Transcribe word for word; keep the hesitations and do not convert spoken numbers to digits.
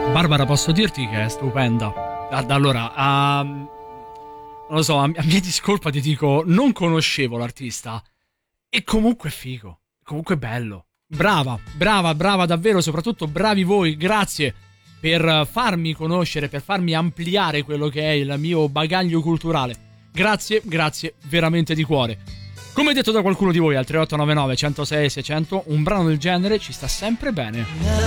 Barbara, posso dirti che è stupenda. Guarda, allora, um, non lo so, a, a mia discolpa ti dico, non conoscevo l'artista e comunque è figo, comunque è bello. Brava, brava, brava davvero, soprattutto bravi voi, grazie per farmi conoscere, per farmi ampliare quello che è il mio bagaglio culturale. Grazie, grazie veramente di cuore. Come detto da qualcuno di voi al tre otto nove nove, centosei, seicento, un brano del genere ci sta sempre bene.